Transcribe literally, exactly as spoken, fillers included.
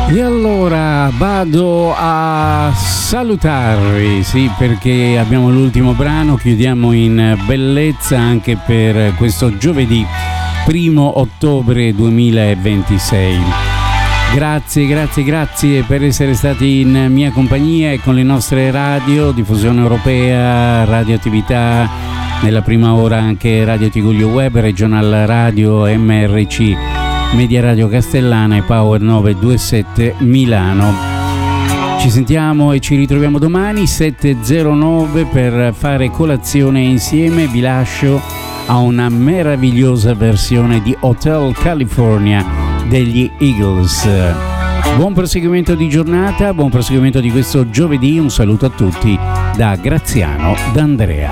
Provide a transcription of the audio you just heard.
E allora vado a salutarvi, sì, perché abbiamo l'ultimo brano, chiudiamo in bellezza anche per questo giovedì primo ottobre duemilaventisei. Grazie, grazie, grazie per essere stati in mia compagnia e con le nostre radio, Diffusione Europea, Radioattività, nella prima ora anche Radio Tigullio Web, Regional Radio M R C, Media Radio Castellana e Power nove due sette Milano. Ci sentiamo e ci ritroviamo domani sette e zero nove per fare colazione insieme. Vi lascio a una meravigliosa versione di Hotel California degli Eagles. Buon proseguimento di giornata, buon proseguimento di questo giovedì. Un saluto a tutti da Graziano D'Andrea.